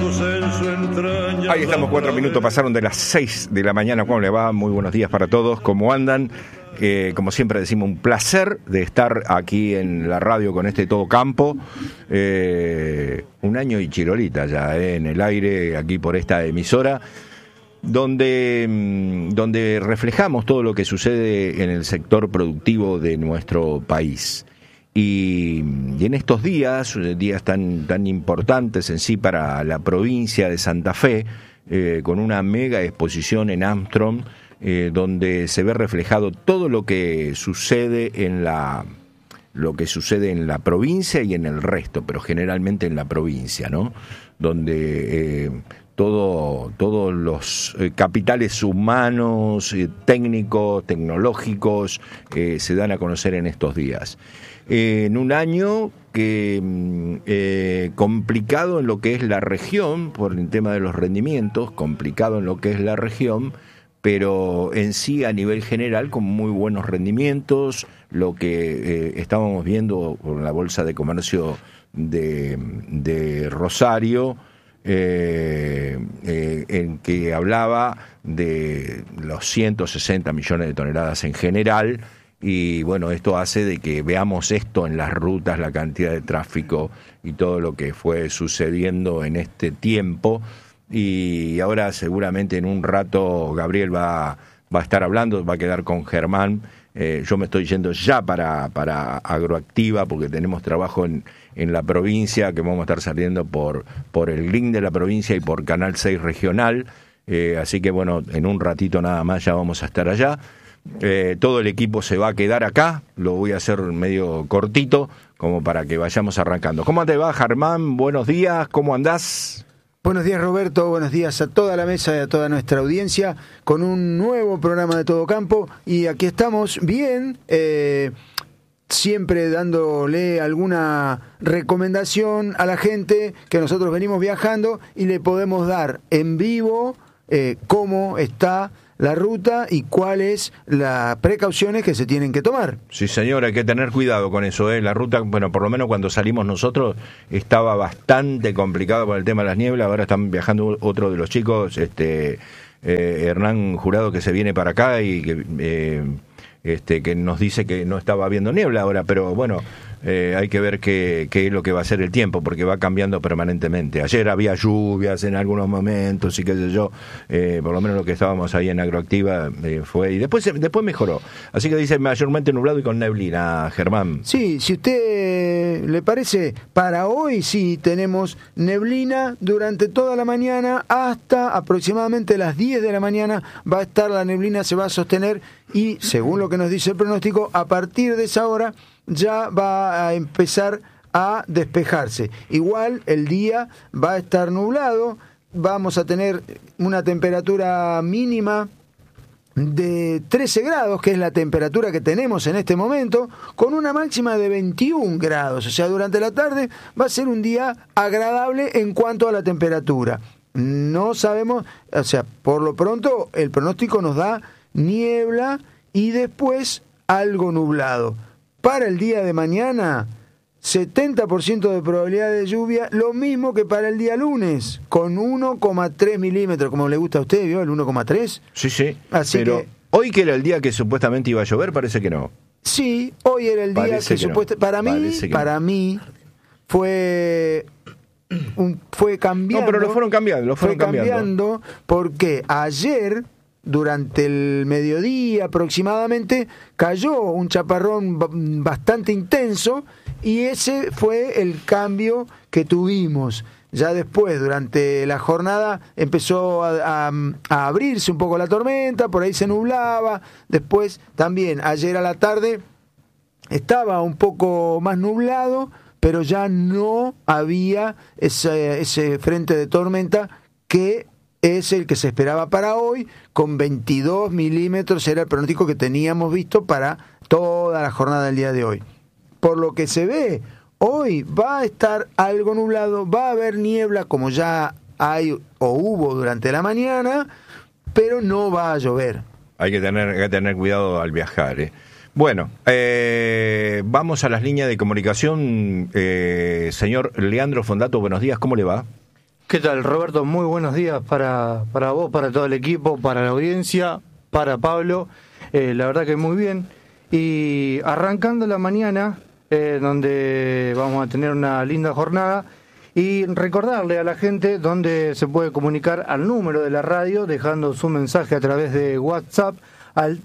Ahí estamos, 4 minutos pasaron de las 6 de la mañana. ¿Cómo le va? Muy buenos días para todos. ¿Cómo andan? Como siempre decimos, un placer de estar aquí en la radio con este Todo Campo. Un año y chirolita ya en el aire, aquí por esta emisora, donde reflejamos todo lo que sucede en el sector productivo de nuestro país. Y en estos días tan importantes en sí para la provincia de Santa Fe, con una mega exposición en Armstrong, donde se ve reflejado todo lo que sucede en la provincia y en el resto, pero generalmente en la provincia, ¿no? Donde todos los capitales humanos, técnicos, tecnológicos, se dan a conocer en estos días. En un año que complicado en lo que es la región, por el tema de los rendimientos, complicado en lo que es la región, pero en sí a nivel general con muy buenos rendimientos, lo que estábamos viendo con la Bolsa de Comercio de Rosario, en que hablaba de los 160 millones de toneladas en general. Y bueno, esto hace de que veamos esto en las rutas, la cantidad de tráfico y todo lo que fue sucediendo en este tiempo. Y ahora seguramente en un rato Gabriel va a estar hablando, va a quedar con Germán. Yo me estoy yendo ya para Agroactiva porque tenemos trabajo en la provincia, que vamos a estar saliendo por el link de la provincia y por Canal 6 Regional. Así que bueno, en un ratito nada más ya vamos a estar allá. Todo el equipo se va a quedar acá, lo voy a hacer medio cortito, como para que vayamos arrancando. ¿Cómo te va, Germán? Buenos días, ¿cómo andás? Buenos días, Roberto, buenos días a toda la mesa y a toda nuestra audiencia, con un nuevo programa de Todo Campo, y aquí estamos bien, siempre dándole alguna recomendación a la gente que nosotros venimos viajando y le podemos dar en vivo cómo está la ruta y cuáles las precauciones que se tienen que tomar. Sí, señor, hay que tener cuidado con eso, La ruta, bueno, por lo menos cuando salimos nosotros estaba bastante complicado por el tema de las nieblas. Ahora están viajando otro de los chicos, Hernán Jurado, que se viene para acá y que nos dice que no estaba habiendo niebla ahora, pero bueno, hay que ver qué es lo que va a ser el tiempo, porque va cambiando permanentemente. Ayer había lluvias en algunos momentos y qué sé yo, por lo menos lo que estábamos ahí en Agroactiva fue, y después mejoró. Así que dice mayormente nublado y con neblina, Germán. Sí, si usted le parece, para hoy sí tenemos neblina durante toda la mañana hasta aproximadamente las 10 de la mañana va a estar la neblina, se va a sostener y, según lo que nos dice el pronóstico, a partir de esa hora ya va a empezar a despejarse. Igual el día va a estar nublado, vamos a tener una temperatura mínima de 13 grados, que es la temperatura que tenemos en este momento, con una máxima de 21 grados. O sea, durante la tarde va a ser un día agradable en cuanto a la temperatura. No sabemos, o sea, por lo pronto el pronóstico nos da niebla y después algo nublado. Para el día de mañana, 70% de probabilidad de lluvia, lo mismo que para el día lunes, con 1,3 milímetros, como le gusta a usted, ¿vio? El 1,3. Sí, así pero que hoy, que era el día que supuestamente iba a llover, parece que no. Sí, hoy era el día que supuestamente... Para mí fue cambiando. No, pero lo fueron cambiando. Porque ayer, durante el mediodía aproximadamente, cayó un chaparrón bastante intenso y ese fue el cambio que tuvimos. Ya después, durante la jornada, empezó a abrirse un poco la tormenta, por ahí se nublaba. Después, también, ayer a la tarde, estaba un poco más nublado, pero ya no había ese frente de tormenta que es el que se esperaba para hoy, con 22 milímetros era el pronóstico que teníamos visto para toda la jornada del día de hoy. Por lo que se ve, hoy va a estar algo nublado, va a haber niebla como ya hay o hubo durante la mañana, pero no va a llover. Hay que tener cuidado al viajar, Bueno, vamos a las líneas de comunicación. Señor Leandro Fondato, buenos días, ¿cómo le va? ¿Qué tal, Roberto? Muy buenos días para vos, para todo el equipo, para la audiencia, para Pablo. La verdad que muy bien. Y arrancando la mañana, donde vamos a tener una linda jornada, y recordarle a la gente dónde se puede comunicar al número de la radio, dejando su mensaje a través de WhatsApp al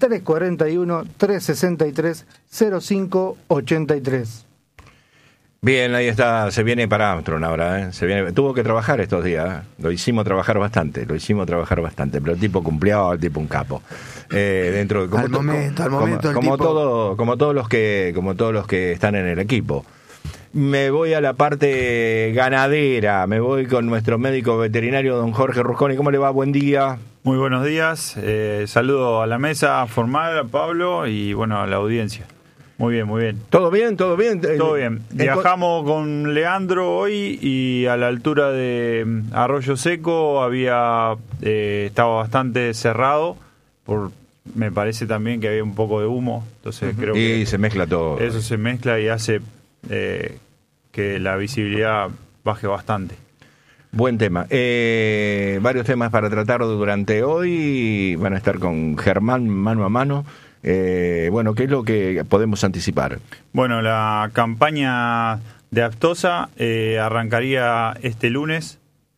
341-363-0583. Bien, ahí está, se viene Parámetron ahora, tuvo que trabajar estos días, lo hicimos trabajar bastante, pero el tipo cumplió, el tipo un capo. Dentro de, al momento como todos los que están en el equipo. Me voy a la parte ganadera, me voy con nuestro médico veterinario, don Jorge Rusconi. ¿Cómo le va? Buen día. Muy buenos días, saludo a la mesa formal, a Pablo y bueno, a la audiencia. Muy bien, muy bien. ¿Todo bien? ¿Todo bien? Todo bien. Viajamos con Leandro hoy y a la altura de Arroyo Seco estaba bastante cerrado, me parece también que había un poco de humo, entonces creo que se mezcla todo. Eso se mezcla y hace que la visibilidad baje bastante. Buen tema. Varios temas para tratar durante hoy. Van a estar con Germán mano a mano. Bueno, ¿qué es lo que podemos anticipar? Bueno, la campaña de Aptosa arrancaría este lunes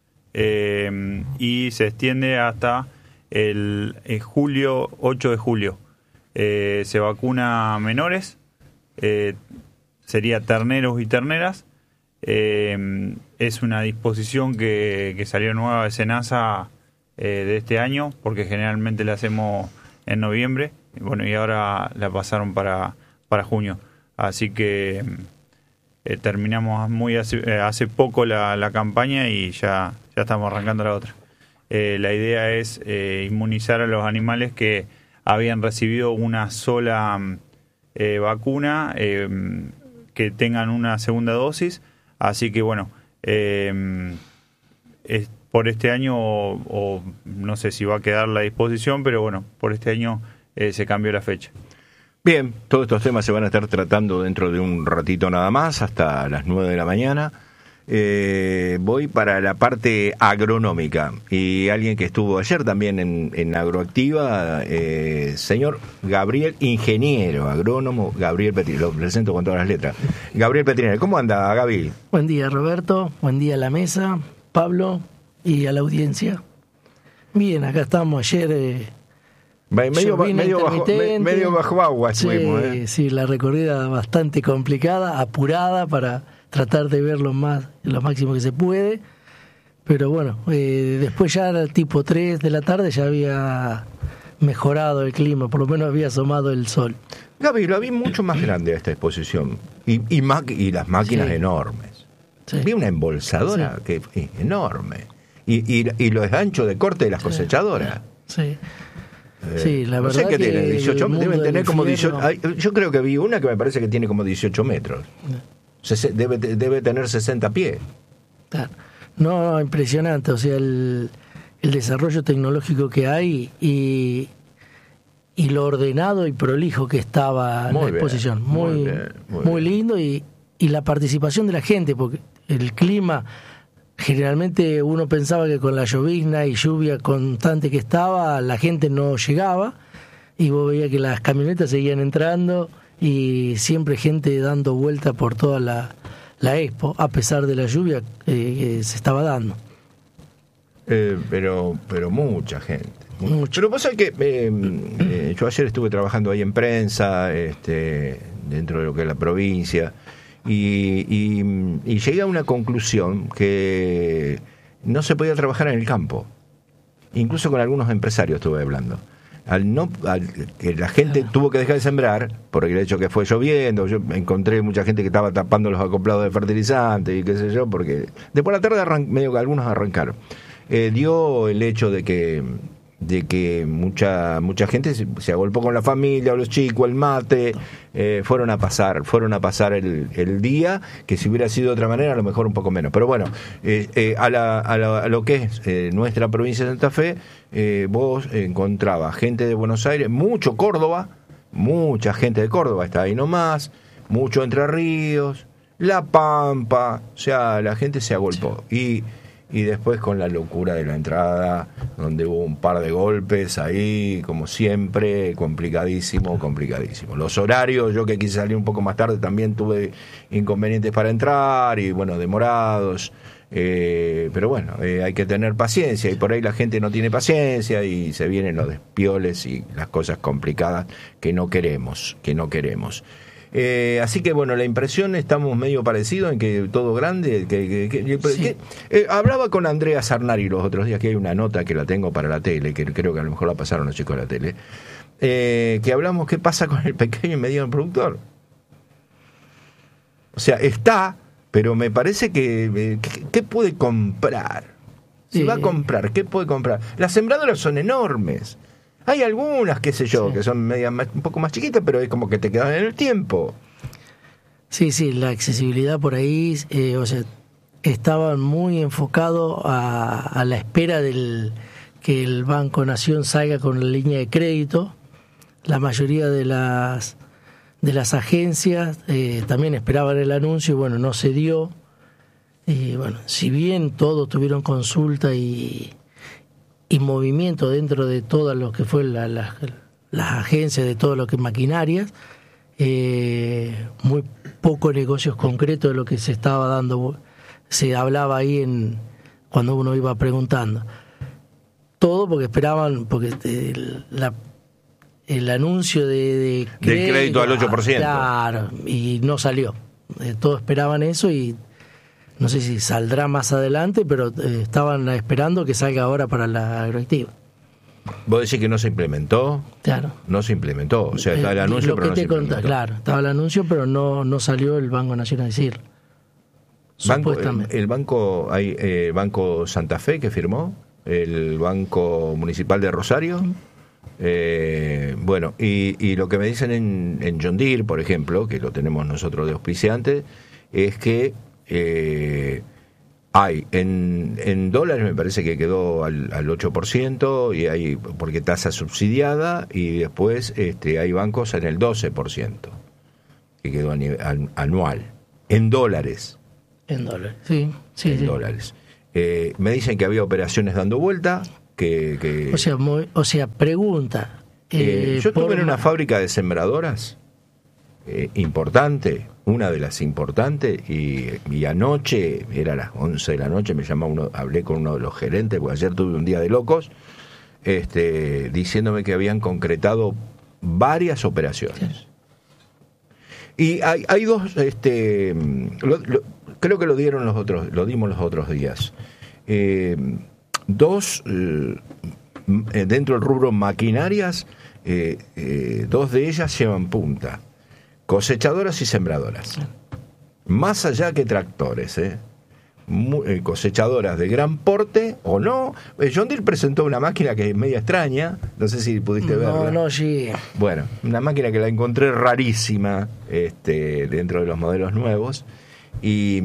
y se extiende hasta el 8 de julio. Se vacuna menores, sería terneros y terneras. Es una disposición que salió nueva de SENASA de este año, porque generalmente la hacemos en noviembre. Bueno, y ahora la pasaron para junio. Así que terminamos hace poco la campaña y ya estamos arrancando la otra. La idea es inmunizar a los animales que habían recibido una sola vacuna, que tengan una segunda dosis. Así que bueno, por este año, o no sé si va a quedar la disposición, pero bueno, por este año se cambió la fecha. Bien, todos estos temas se van a estar tratando dentro de un ratito nada más, hasta las 9 de la mañana. Voy para la parte agronómica, y alguien que estuvo ayer también en Agroactiva, señor Gabriel, ingeniero agrónomo Gabriel Petrinelli, lo presento con todas las letras. Gabriel Petrinelli, ¿cómo anda, Gaby? Buen día, Roberto, buen día a la mesa, Pablo y a la audiencia. Bien, acá estamos ayer... medio bajo agua estuvimos, sí, la recorrida bastante complicada, apurada para tratar de ver lo máximo que se puede, pero bueno, después ya era tipo 3 de la tarde, ya había mejorado el clima, por lo menos había asomado el sol. Gaby, lo vi mucho más grande a esta exposición, y las máquinas enormes. Sí. Vi una embolsadora que es enorme, y los anchos de corte de las cosechadoras. Sí. Sí, la verdad no sé qué tiene, 18, deben tener como 18. Yo creo que vi una que me parece que tiene como 18 metros. Debe tener 60 pies. Claro. No, impresionante. O sea, el desarrollo tecnológico que hay y lo ordenado y prolijo que estaba la exposición. Muy lindo. Y la participación de la gente, porque el clima... Generalmente uno pensaba que con la llovizna y lluvia constante que estaba, la gente no llegaba, y vos veías que las camionetas seguían entrando y siempre gente dando vuelta por toda la expo, a pesar de la lluvia que se estaba dando. Pero mucha gente. Pero vos sabés que yo ayer estuve trabajando ahí en prensa, dentro de lo que es la provincia, y llegué a una conclusión que no se podía trabajar en el campo. Incluso con algunos empresarios estuve hablando. Al que la gente tuvo que dejar de sembrar por el hecho que fue lloviendo. Yo encontré mucha gente que estaba tapando los acoplados de fertilizantes y qué sé yo, porque después de la tarde medio que algunos arrancaron. Dio el hecho de que mucha gente se agolpó con la familia, los chicos, el mate, fueron a pasar el día, que si hubiera sido de otra manera a lo mejor un poco menos, pero bueno, a lo que es nuestra provincia de Santa Fe, vos encontrabas gente de Buenos Aires, mucho Córdoba, mucha gente de Córdoba está ahí nomás, mucho Entre Ríos, La Pampa, o sea, la gente se agolpó, y después con la locura de la entrada, donde hubo un par de golpes ahí, como siempre, complicadísimo. Los horarios, yo que quise salir un poco más tarde, también tuve inconvenientes para entrar, y bueno, demorados. Pero bueno, hay que tener paciencia, y por ahí la gente no tiene paciencia y se vienen los despioles y las cosas complicadas que no queremos. Así que bueno, la impresión, estamos medio parecidos en que todo grande. Hablaba con Andrea Sarnari los otros días, que hay una nota que la tengo para la tele, que creo que a lo mejor la pasaron los chicos de la tele, que hablamos qué pasa con el pequeño y mediano productor. O sea, está, pero me parece que ¿qué puede comprar? Si va a comprar, ¿qué puede comprar? Las sembradoras son enormes. Hay algunas, qué sé yo, que son un poco más chiquitas, pero es como que te quedan en el tiempo. Sí, la accesibilidad por ahí, estaban muy enfocados a la espera que el Banco Nación salga con la línea de crédito. La mayoría de las agencias también esperaban el anuncio, y bueno, no se dio. Y bueno, si bien todos tuvieron consulta y movimiento dentro de todo lo que fue las agencias, de todo lo que maquinarias, muy pocos negocios concretos de lo que se estaba dando, se hablaba ahí cuando uno iba preguntando. Todo porque esperaban, porque el anuncio de crédito al 8%. Claro, y no salió. Todos esperaban eso, y no sé si saldrá más adelante, pero estaban esperando que salga ahora para la agroactiva. ¿Vos decís que no se implementó? Claro. No se implementó, o sea, está el anuncio, pero no se implementó. Claro, estaba el anuncio, pero no salió el Banco Nacional a decir. Supuestamente. El banco, hay Banco Santa Fe que firmó, el Banco Municipal de Rosario. Bueno, y lo que me dicen en John Deere, por ejemplo, que lo tenemos nosotros de auspiciante, es que hay en dólares, me parece que quedó al 8%, y hay, porque tasa subsidiada, y después hay bancos en el 12%, que quedó a nivel anual, en dólares. En dólares, sí. Dólares. Me dicen que había operaciones dando vuelta, que pregunta. Yo estuve en una fábrica de sembradoras importante, una de las importantes, y anoche, era a las 11 de la noche, me llamó hablé con uno de los gerentes, porque ayer tuve un día de locos, diciéndome que habían concretado varias operaciones. Y hay dos, creo que lo dimos los otros días. Dos, dentro del rubro maquinarias, dos de ellas llevan punta: cosechadoras y sembradoras. Más allá que tractores, cosechadoras de gran porte o no. John Deere presentó una máquina que es media extraña, no sé si pudiste verla. No, sí. Bueno, una máquina que la encontré rarísima dentro de los modelos nuevos. Y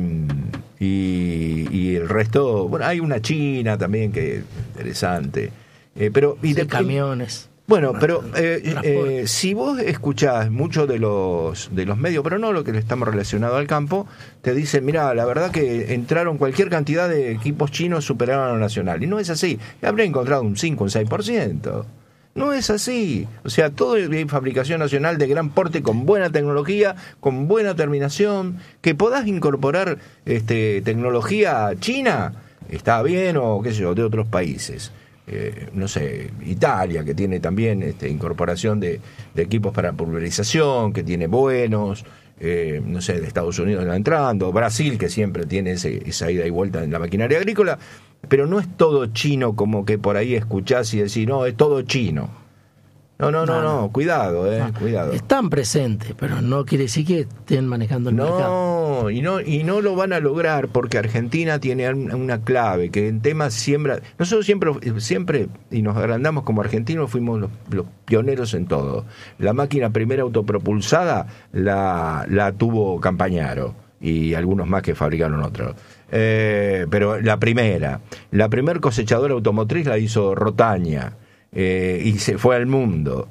el resto, bueno, hay una china también que es interesante, pero camiones. Bueno, pero si vos escuchás mucho de los medios, pero no lo que estamos relacionado al campo, te dicen, mirá, la verdad que entraron cualquier cantidad de equipos chinos, superaron a lo nacional. Y no es así. Habré encontrado un 5, un 6%. No es así. O sea, todo es fabricación nacional de gran porte, con buena tecnología, con buena terminación. Que podás incorporar tecnología china, está bien, o qué sé yo, de otros países. No sé, Italia, que tiene también incorporación de equipos para pulverización, que tiene buenos, no sé, de Estados Unidos está entrando, Brasil, que siempre tiene esa ida y vuelta en la maquinaria agrícola, pero no es todo chino, como que por ahí escuchás y decís, no, es todo chino. No, cuidado, cuidado. Están presentes, pero no quiere decir que estén manejando el mercado. Y no lo van a lograr, porque Argentina tiene una clave, que en temas siembra, nosotros siempre, y nos agrandamos como argentinos, fuimos los pioneros en todo. La máquina primera autopropulsada la tuvo Campagnaro, y algunos más que fabricaron otros. Pero la primer cosechadora automotriz la hizo Rotaña. Y se fue al mundo.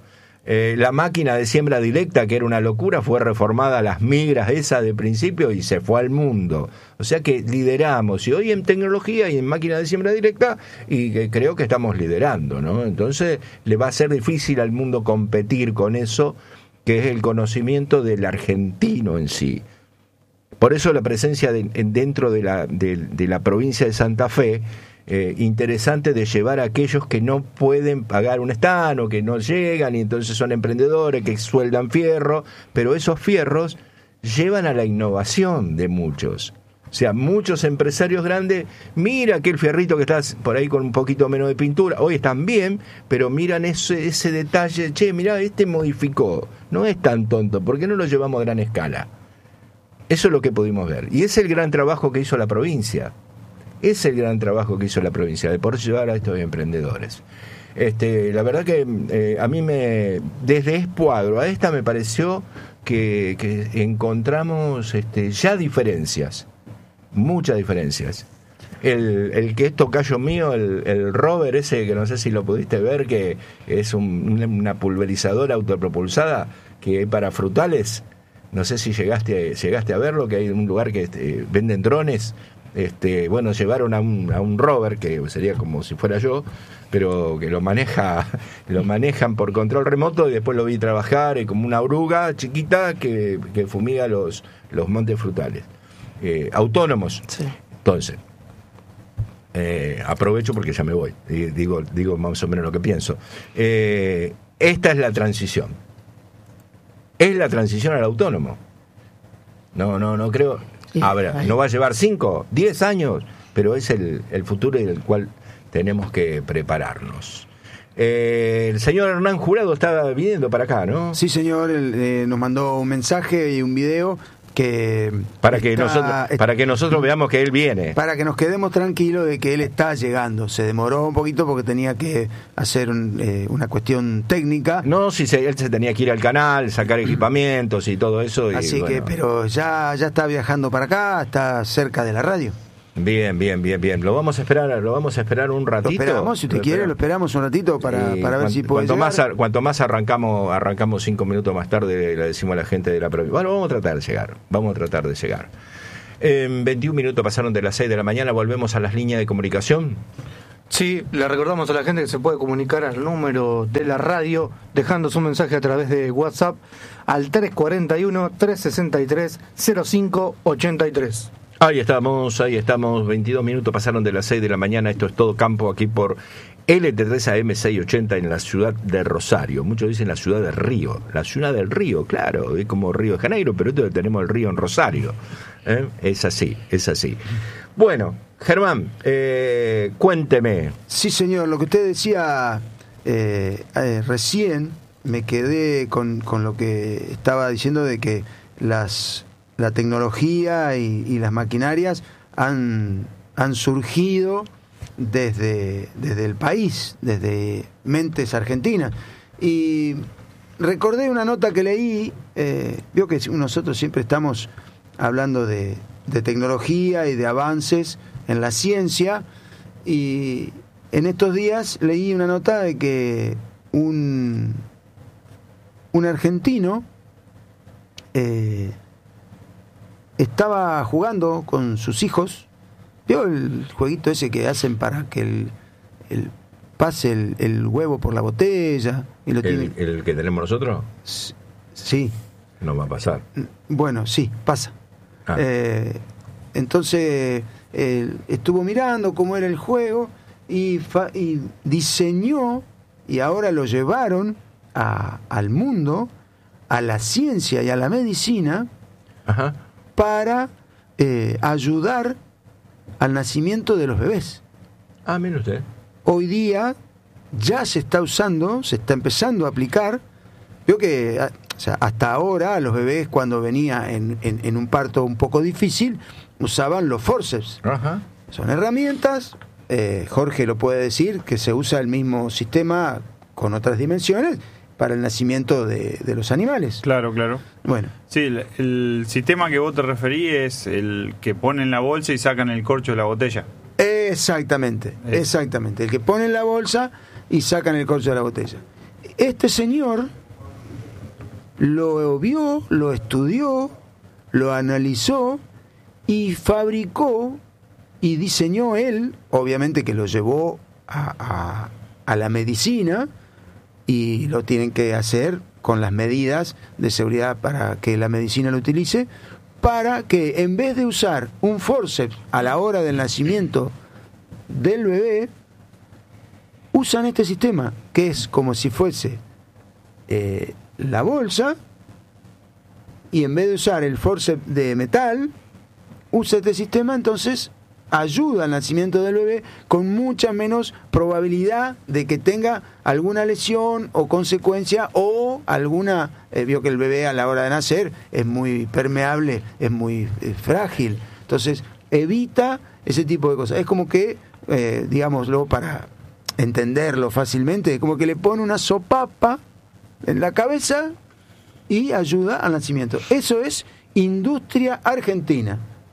La máquina de siembra directa, que era una locura, fue reformada a las migras esa de principio y se fue al mundo. O sea que lideramos, y hoy en tecnología y en máquina de siembra directa, y que creo que estamos liderando, ¿no? Entonces le va a ser difícil al mundo competir con eso, que es el conocimiento del argentino en sí. Por eso la presencia dentro de la provincia de Santa Fe, interesante de llevar a aquellos que no pueden pagar un stand o que no llegan y entonces son emprendedores que sueldan fierro, pero esos fierros llevan a la innovación de muchos. O sea, muchos empresarios grandes, mira aquel fierrito que está por ahí con un poquito menos de pintura, hoy están bien, pero miran ese detalle, che, mirá, este modificó, no es tan tonto, ¿por qué no lo llevamos a gran escala? Eso es lo que pudimos ver, y es el gran trabajo que hizo la provincia. Es el gran trabajo que hizo la provincia, de poder llevar a estos emprendedores. La verdad que a mí desde Espuadro a esta me pareció que encontramos ya diferencias, muchas diferencias. El que es tocayo mío, el rover ese, que no sé si lo pudiste ver, que es una pulverizadora autopropulsada que es para frutales. No sé si llegaste a verlo, que hay un lugar que venden drones. Bueno, llevaron a un rover, que sería como si fuera yo, pero que lo manejan por control remoto, y después lo vi trabajar como una oruga chiquita que fumiga los montes frutales. Autónomos. Sí. Entonces, aprovecho porque ya me voy, digo más o menos lo que pienso. Esta es la transición. Es la transición al autónomo. No creo... no va a llevar 5, 10 años, pero es el futuro del cual tenemos que prepararnos. El señor Hernán Jurado estaba viniendo para acá, ¿no? Sí, señor, nos mandó un mensaje y un video para que nosotros veamos que él viene, para que nos quedemos tranquilos de que él está llegando. Se demoró un poquito porque tenía que hacer una cuestión técnica. No, si él se tenía que ir al canal, sacar equipamientos y todo eso. Así que, pero ya está viajando para acá, está cerca de la radio. Bien. Lo vamos a esperar un ratito. Lo esperamos, si usted quiere, lo esperamos un ratito para ver si puede llegar. Cuanto más arrancamos 5 minutos más tarde, le decimos a la gente de la provincia. Bueno, vamos a tratar de llegar. 21 minutos pasaron de las 6 de la mañana, volvemos a las líneas de comunicación. Sí, le recordamos a la gente que se puede comunicar al número de la radio dejando su mensaje a través de WhatsApp al 341-363-0583. Ahí estamos, 22 minutos pasaron de las 6 de la mañana, esto es Todo Campo aquí por LT3 AM 680 en la ciudad de Rosario. Muchos dicen la ciudad del Río, claro, es como Río de Janeiro, pero tenemos el río en Rosario. Es así. Bueno, Germán, cuénteme. Sí, señor, lo que usted decía recién, me quedé con lo que estaba diciendo de que la tecnología y las maquinarias han surgido desde el país, desde mentes argentinas. Y recordé una nota que leí, vio que nosotros siempre estamos hablando de tecnología y de avances en la ciencia, y en estos días leí una nota de que un argentino estaba jugando con sus hijos. ¿Vio el jueguito ese que hacen para que el pase el huevo por la botella? Y lo tiene... ¿El que tenemos nosotros? Sí. No va a pasar. Bueno, sí, pasa. Entonces estuvo mirando cómo era el juego y diseñó, y ahora lo llevaron al mundo, a la ciencia y a la medicina. Ajá. Para ayudar al nacimiento de los bebés. Mire usted. Hoy día ya se está empezando a aplicar. Veo que hasta ahora los bebés, cuando venía en un parto un poco difícil, usaban los forceps. Ajá. Son herramientas, Jorge lo puede decir, que se usa el mismo sistema con otras dimensiones para el nacimiento de los animales. Claro. Bueno. Sí, el sistema que vos te referís es el que ponen en la bolsa y sacan el corcho de la botella. Exactamente. El que pone en la bolsa y sacan el corcho de la botella. Este señor lo vio, lo estudió, lo analizó y fabricó y diseñó él, obviamente que lo llevó a la medicina, y lo tienen que hacer con las medidas de seguridad para que la medicina lo utilice, para que en vez de usar un forceps a la hora del nacimiento del bebé, usan este sistema, que es como si fuese la bolsa, y en vez de usar el forceps de metal, usa este sistema, entonces ayuda al nacimiento del bebé con mucha menos probabilidad de que tenga alguna lesión o consecuencia o alguna, vio que el bebé a la hora de nacer es muy permeable, es muy frágil, entonces evita ese tipo de cosas. Es como que, digámoslo para entenderlo fácilmente, es como que le pone una sopapa en la cabeza y ayuda al nacimiento. Eso es industria argentina.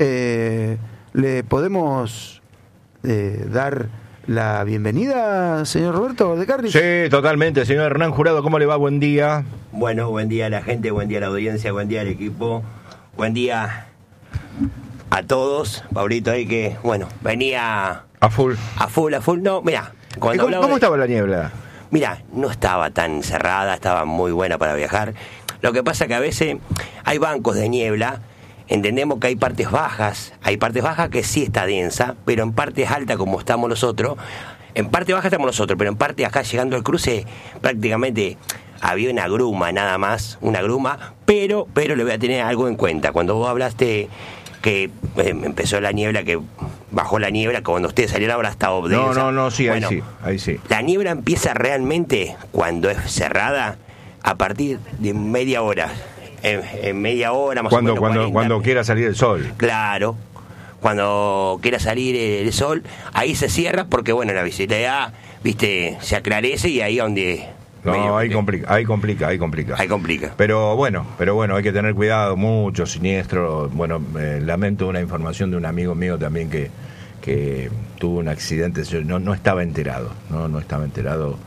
¿Le podemos dar la bienvenida, señor Roberto de Carri? Sí, totalmente. Señor Hernán Jurado, ¿cómo le va? Buen día. Bueno, buen día a la gente, buen día a la audiencia, buen día al equipo, buen día a todos. Pablito ahí que, bueno, venía... A full. No, mira. ¿Cómo estaba la niebla? Mira, no estaba tan cerrada, estaba muy buena para viajar. Lo que pasa que a veces hay bancos de niebla. Entendemos que hay partes bajas que sí está densa, pero en partes altas como estamos nosotros, en parte baja estamos nosotros, pero en parte acá llegando al cruce prácticamente había una gruma nada más, pero le voy a tener algo en cuenta. Cuando vos hablaste que empezó la niebla, que bajó la niebla, que cuando ustedes salieron ahora estaba densa. No, sí, bueno, ahí sí. La niebla empieza realmente cuando es cerrada a partir de media hora. En media hora más o menos. Cuando quiera salir el sol. Claro, cuando quiera salir el sol, ahí se cierra porque, bueno, la visibilidad, viste, se aclarece y ahí donde... No, ahí complica. Pero bueno, hay que tener cuidado, mucho siniestro. Bueno, lamento una información de un amigo mío también que tuvo un accidente. Yo no estaba enterado, no estaba enterado,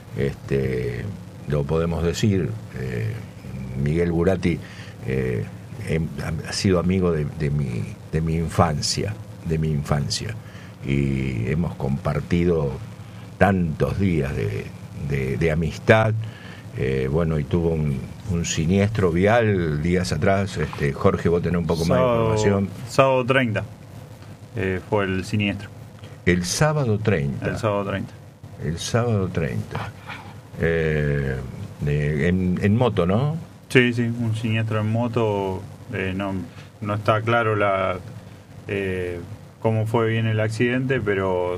lo podemos decir. Miguel Burati ha sido amigo de mi infancia, y hemos compartido tantos días de amistad, y tuvo un siniestro vial días atrás. Jorge, vos tenés un poco más de información. Sábado 30 fue el siniestro. El sábado 30. El sábado 30. En moto, ¿no? Sí, un siniestro en moto. No está claro cómo fue bien el accidente, pero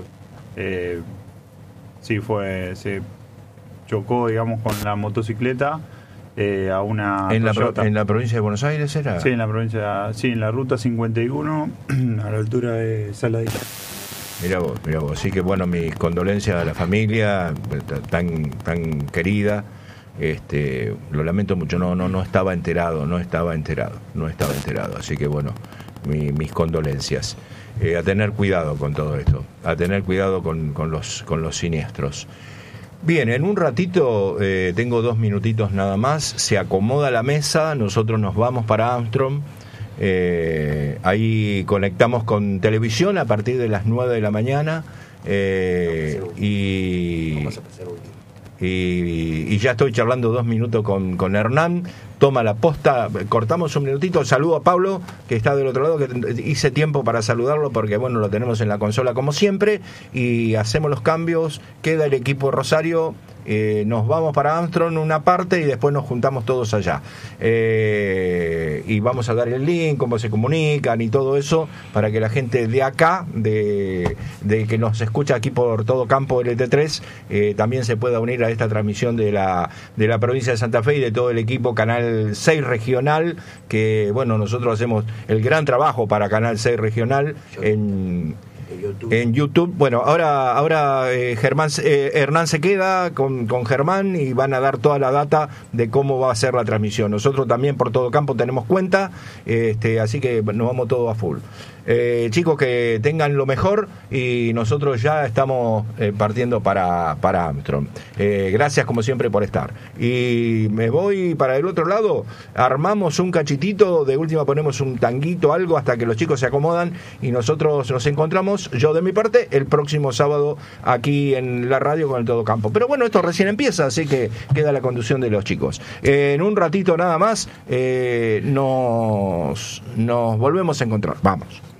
sí se chocó, digamos, con la motocicleta a una ¿En la provincia de Buenos Aires era? Sí, en la ruta 51 a la altura de Saladillo. Mirá vos, así que bueno, mis condolencias a la familia tan querida. Lo lamento mucho, no estaba enterado, así que bueno, mis condolencias. A tener cuidado con todo esto, a tener cuidado con los siniestros. Bien, en un ratito, tengo 2 minutitos nada más, se acomoda la mesa, nosotros nos vamos para Armstrong. Ahí conectamos con televisión a partir de las 9 de la mañana, y ya estoy charlando 2 minutos con Hernán. Toma la posta, cortamos un minutito. Saludo a Pablo, que está del otro lado, que hice tiempo para saludarlo porque bueno, lo tenemos en la consola como siempre, y hacemos los cambios. Queda el equipo Rosario, nos vamos para Armstrong una parte y después nos juntamos todos allá, y vamos a dar el link, cómo se comunican y todo eso, para que la gente de acá, de que nos escucha aquí por todo Campo LT3, también se pueda unir a esta transmisión de la provincia de Santa Fe y de todo el equipo Canal 6 Regional, que bueno, nosotros hacemos el gran trabajo para Canal 6 Regional en YouTube. Bueno, ahora Hernán se queda con Germán y van a dar toda la data de cómo va a ser la transmisión. Nosotros también por todo Campo tenemos cuenta, así que nos vamos todos a full. Chicos, que tengan lo mejor y nosotros ya estamos partiendo para Armstrong. Gracias como siempre por estar. Y me voy para el otro lado, armamos un cachitito, de última ponemos un tanguito, algo, hasta que los chicos se acomodan y nosotros nos encontramos, yo de mi parte, el próximo sábado aquí en la radio con el Todo Campo. Pero bueno, esto recién empieza, así que queda la conducción de los chicos. En un ratito nada más nos volvemos a encontrar. Vamos.